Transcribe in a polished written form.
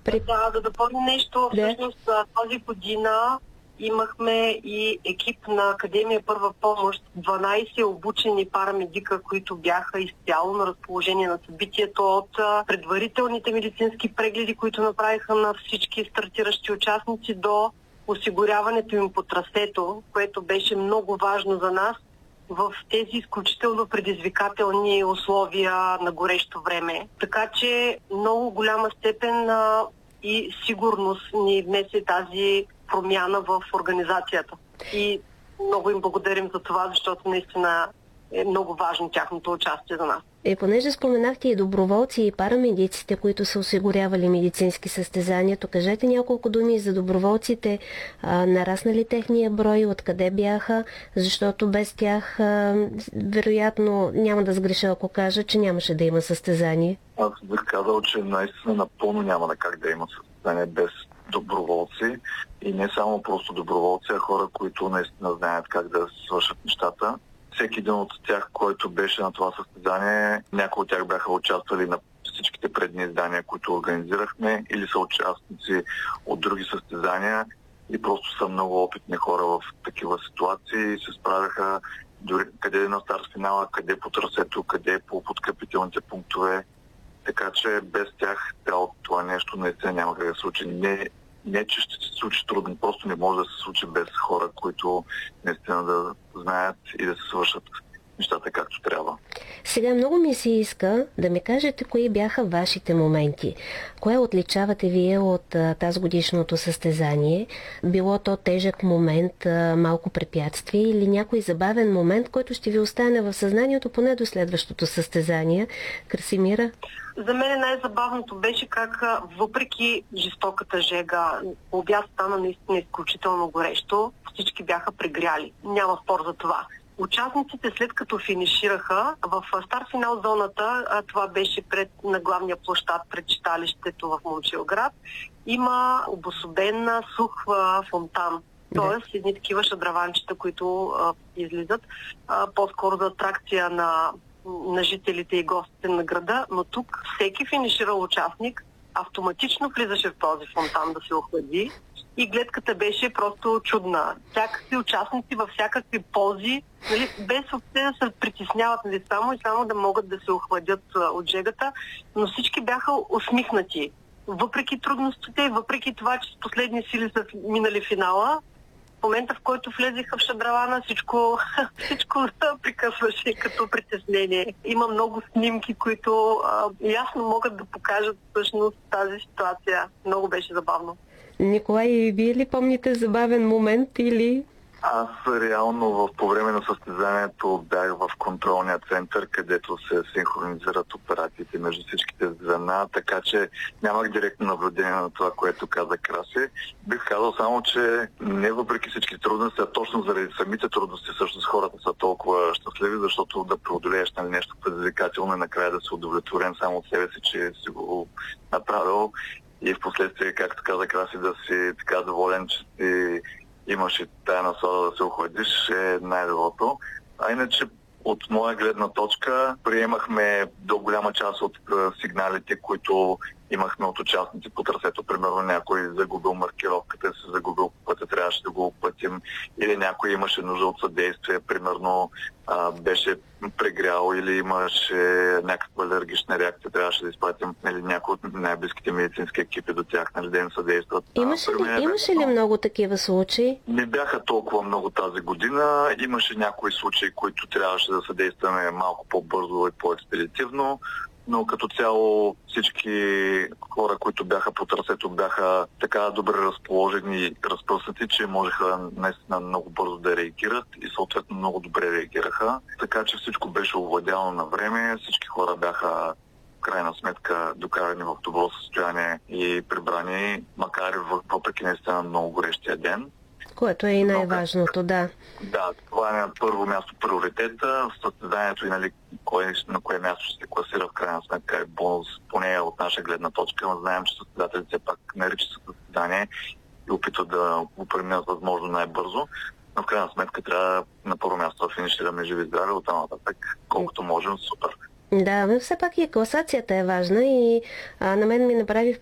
Да, да допълня нещо. Да. Всъщност тази година имахме и екип на Академия Първа помощ, 12 обучени парамедика, които бяха изцяло на разположение на събитието, от предварителните медицински прегледи, които направиха на всички стартиращи участници, до осигуряването им по трасето, което беше много важно за нас в тези изключително предизвикателни условия на горещо време. Така че много голяма степен и сигурност ни внесе тази промяна в организацията. И много им благодарим за това, защото наистина е много важно тяхното участие за нас. Понеже споменахте и доброволци, и парамедиците, които са осигурявали медицински състезания, то кажете няколко думи за доброволците. Нарасна ли техния брой, откъде бяха? Защото без тях, вероятно, няма да сгреша, ако кажа, че нямаше да има състезание. Аз бих казал, че наистина напълно няма как да има състезание без доброволци. И не само просто доброволци, а хора, които наистина знаят как да свършат нещата. Всеки един от тях, който беше на това състезание, някои от тях бяха участвали на всичките предни издания, които организирахме, или са участници от други състезания и просто са много опитни хора в такива ситуации и се справяха дори къде на старт финала, къде по трасето, къде по подкрепителните пунктове. Така че без тях цялото това нещо наистина няма как да се случи. Не, че ще се случи трудно, просто не може да се случи без хора, които наистина да знаят и да се свършат нещата както трябва. Сега много ми се иска да ми кажете кои бяха вашите моменти. Кое отличавате вие от тази годишното състезание? Било то тежък момент, малко препятствие или някой забавен момент, който ще ви остане в съзнанието поне до следващото състезание? Красимира? За мен най-забавното беше как въпреки жестоката жега, обяд стана наистина изключително горещо, всички бяха прегряли. Няма спор за това. Участниците, след като финишираха в старт финал зоната, това беше на главния площад пред читалището в Момчилград, има обособен сух фонтан. Тоест, едни такива шадраванчета, които излизат по-скоро за атракция на жителите и гостите на града, но тук всеки финиширал участник автоматично влизаше в този фонтан да се охлади и гледката беше просто чудна. Всякакви участници във всякакви пози, нали, без въобще да се притесняват, нали, само да могат да се охладят от жегата, но всички бяха усмихнати. Въпреки трудностите и въпреки това, че с последни сили са минали финала, в момента, в който влезеха в шадравана, всичко прекъсваше като притеснение. Има много снимки, които ясно могат да покажат всъщност тази ситуация. Много беше забавно. Николай, вие ли помните забавен момент или... Аз реално по време на състезанието бях в контролния център, където се синхронизират операциите между всичките звена, така че нямах директно наблюдение на това, което каза Краси. Бих казал само, че не въпреки всички трудности, а точно заради самите трудности, всъщност хората са толкова щастливи, защото да преодолееш нещо предизвикателно и накрая да си удовлетворен само от себе си, че си го направил и в последствие, както каза Краси, да си така доволен, че си имаш и тая наслада да се охладиш, е най-доброто. А иначе, от моя гледна точка, приемахме до голяма част от сигналите, които имахме от участници по трасето. Примерно някой загубил маркировката, се загубил по пътя, трябваше да го оплатим. Или някой имаше нужда от съдействие, примерно беше прегрял или имаше някаква алергична реакция, трябваше да изпратим някои от най-близките медицински екипи до тях, да им съдействат. Имаше ли много такива случаи? Не бяха толкова много тази година. Имаше някои случаи, които трябваше да съдействаме малко по-бързо и по-експедитивно, но като цяло всички хора, които бяха по трасето, бяха така добре разположени и разпръснати, че можеха наистина много бързо да реагират и съответно много добре реагираха. Така че всичко беше овладяно на време, всички хора бяха в крайна сметка докарани в добро състояние и прибрани, макар и въпреки наистина много горещия ден. Което е и най-важното, да. Да, това е на първо място приоритета. Състезанието и на кое място ще се класира в крайна сметка е бонус, поне от наша гледна точка, но знаем, че състезателите пак наричат състезание и опитват да го преминат възможно най-бързо. Но в крайна сметка трябва на първо място да финишираме живи и здрави, оттам нататък колкото можем, супер. Да, но все пак и класацията е важна и на мен ми направи